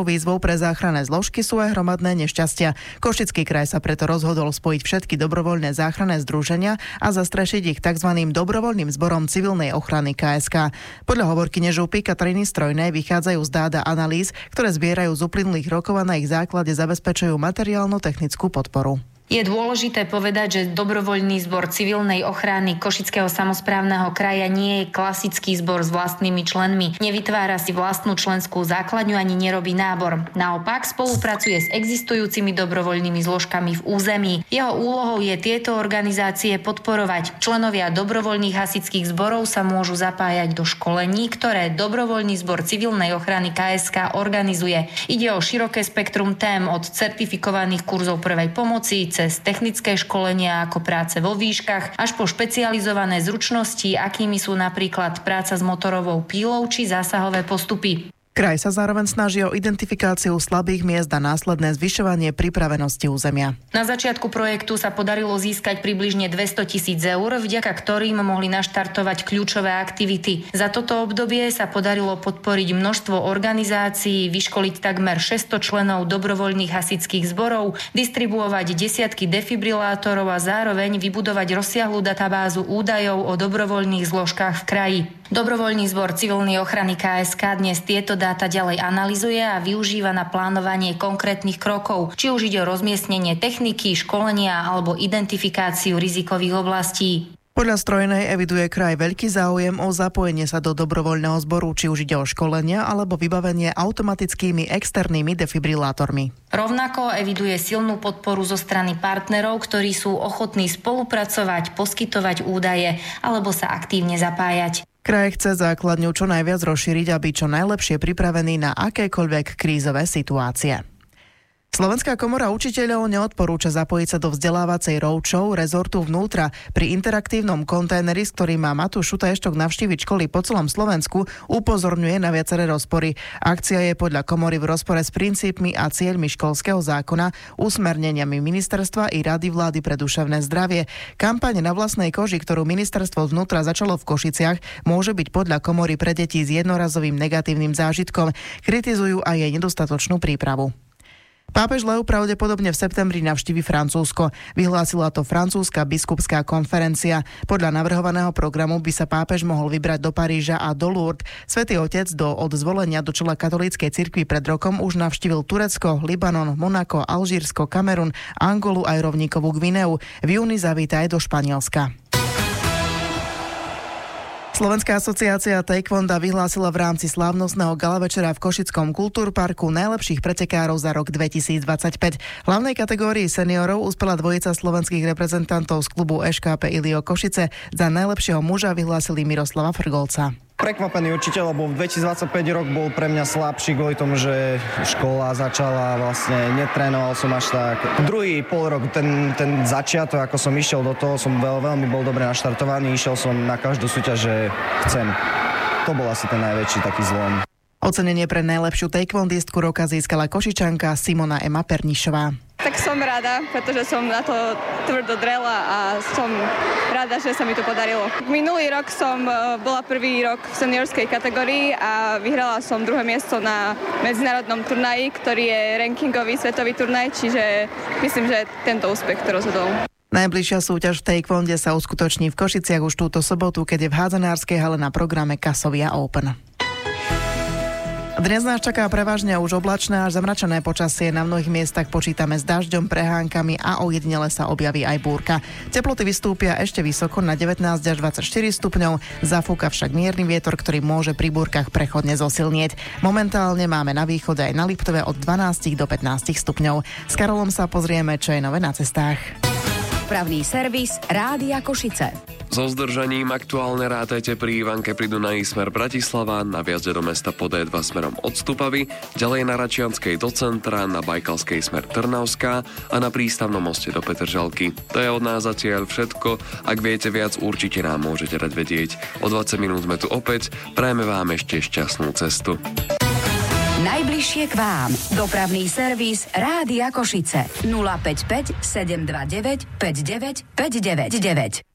Najväčšou výzvou pre záchranné zložky sú aj hromadné nešťastia. Košický kraj sa preto rozhodol spojiť všetky dobrovoľné záchranné združenia a zastrešiť ich tzv. Dobrovoľným zborom civilnej ochrany KSK. Podľa hovorkyne župy Kataríny Strojnej vychádzajú z dáta analýz, ktoré zbierajú z uplynulých rokov a na ich základe zabezpečujú materiálno-technickú podporu. Je dôležité povedať, že dobrovoľný zbor civilnej ochrany Košického samosprávneho kraja nie je klasický zbor s vlastnými členmi. Nevytvára si vlastnú členskú základňu ani nerobí nábor. Naopak spolupracuje s existujúcimi dobrovoľnými zložkami v území. Jeho úlohou je tieto organizácie podporovať. Členovia dobrovoľných hasičských zborov sa môžu zapájať do školení, ktoré dobrovoľný zbor civilnej ochrany KSK organizuje. Ide o široké spektrum tém od certifikovaných kurzov prvej pomoci cez technické školenia ako práce vo výškach až po špecializované zručnosti, akými sú napríklad práca s motorovou pílou či zásahové postupy. Kraj sa zároveň snaží o identifikáciu slabých miest a následné zvyšovanie pripravenosti územia. Na začiatku projektu sa podarilo získať približne 200 000 eur, vďaka ktorým mohli naštartovať kľúčové aktivity. Za toto obdobie sa podarilo podporiť množstvo organizácií, vyškoliť takmer 600 členov dobrovoľných hasičských zborov, distribuovať desiatky defibrilátorov a zároveň vybudovať rozsiahlu databázu údajov o dobrovoľných zložkách v kraji. Dobrovoľný zbor civilnej ochrany KSK dnes tieto dáta ďalej analyzuje a využíva na plánovanie konkrétnych krokov, či už ide o rozmiestnenie techniky, školenia alebo identifikáciu rizikových oblastí. Podľa Strojnej eviduje kraj veľký záujem o zapojenie sa do dobrovoľného zboru, či už ide o školenia alebo vybavenie automatickými externými defibrilátormi. Rovnako eviduje silnú podporu zo strany partnerov, ktorí sú ochotní spolupracovať, poskytovať údaje alebo sa aktívne zapájať. Kraj chce základňu čo najviac rozšíriť, aby čo najlepšie pripravený na akékoľvek krízové situácie. Slovenská komora učiteľov neodporúča zapojiť sa do vzdelávacej roadshow rezortu Vnútra. Pri interaktívnom kontajneri, s ktorým má Matúš Šutajštok navštíviť školy po celom Slovensku, upozorňuje na viaceré rozpory. Akcia je podľa komory v rozpore s princípmi a cieľmi školského zákona, usmerneniami ministerstva i Rady vlády pre duševné zdravie. Kampaň Na vlastnej koži, ktorú ministerstvo Vnútra začalo v Košiciach, môže byť podľa komory pre deti s jednorazovým negatívnym zážitkom. Kritizujú aj jej nedostatočnú prípravu. Pápež Leo pravdepodobne v septembri navštívi Francúzsko. Vyhlásila to francúzska biskupská konferencia. Podľa navrhovaného programu by sa pápež mohol vybrať do Paríža a do Lourdes. Svätý Otec od zvolenia do čela katolíckej cirkvi pred rokom už navštívil Turecko, Libanon, Monako, Alžírsko, Kamerun, Angolu aj rovníkovú Gvineu. V júni zavíta aj do Španielska. Slovenská asociácia taekwonda vyhlásila v rámci slávnostného galavečera v Košickom kultúrparku najlepších pretekárov za rok 2025. V hlavnej kategórii seniorov uspela dvojica slovenských reprezentantov z klubu ŠKP Ilio Košice. Za najlepšieho muža vyhlásili Miroslava Frgolca. Prekvapený určite, lebo 2025 rok bol pre mňa slabší kvôli tomu, že škola začala, vlastne netrénoval som až tak. Druhý polrok, ten začiatok, ako som išiel do toho, som veľmi bol dobre naštartovaný, išiel som na každú súťaž, že chcem. To bol asi ten najväčší taký zlom. Ocenenie pre najlepšiu taekwondistku roka získala Košičanka Simona Ema Pernišová. Tak som rada, pretože som na to tvrdo drela a som rada, že sa mi to podarilo. Minulý rok som bola prvý rok v seniorskej kategórii a vyhrala som druhé miesto na medzinárodnom turnaji, ktorý je rankingový svetový turnaj, čiže myslím, že tento úspech to rozhodol. Najbližšia súťaž v taekwonde sa uskutoční v Košiciach už túto sobotu, keď je v hádzanárskej hale na programe Kasovia Open. Dnes nás čaká prevažne už oblačné až zamračené počasie. Na mnohých miestach počítame s dažďom, prehánkami a ojedinele sa objaví aj búrka. Teploty vystúpia ešte vysoko na 19 až 24 stupňov. Zafúka však mierny vietor, ktorý môže pri búrkach prechodne zosilnieť. Momentálne máme na východe aj na Liptove od 12 do 15 stupňov. S Karolom sa pozrieme, čo je nové na cestách. Dopravný servis Rádia Košice. So zdržaním aktuálne rátajte pri Ivanke pri Dunaji smer Bratislava, na vjazde do mesta po D2 smerom od Stupavy, ďalej na Račianskej do centra, na Bajkalskej smer Trnavská a na prístavnom moste do Petržalky. To je od nás zatiaľ všetko. Ak viete viac, určite nám môžete dať vedieť. O 20 minút sme tu opäť. Prajeme vám ešte šťastnú cestu. Najbližšie k vám. Dopravný servis Rádia Košice. 055 729 59 599.